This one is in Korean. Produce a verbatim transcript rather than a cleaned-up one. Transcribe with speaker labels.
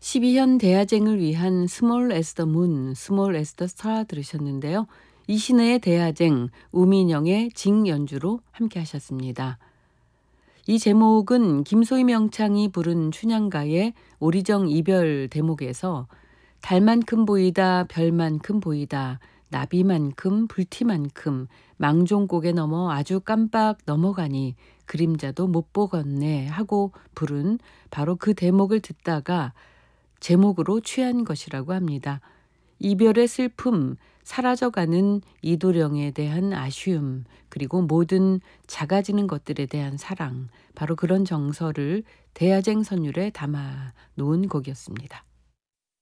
Speaker 1: 십이현 대야쟁을 위한 Small as the Moon, Small as the Star 들으셨는데요. 이신의 대야쟁, 우민영의 징 연주로 함께 하셨습니다. 이 제목은 김소희 명창이 부른 춘향가의 오리정 이별 대목에서 달만큼 보이다 별만큼 보이다 나비만큼 불티만큼 망종곡에 넘어 아주 깜빡 넘어가니 그림자도 못 보겠네 하고 부른 바로 그 대목을 듣다가 제목으로 취한 것이라고 합니다. 이별의 슬픔, 사라져가는 이도령에 대한 아쉬움, 그리고 모든 작아지는 것들에 대한 사랑, 바로 그런 정서를 대야쟁 선율에 담아 놓은 곡이었습니다.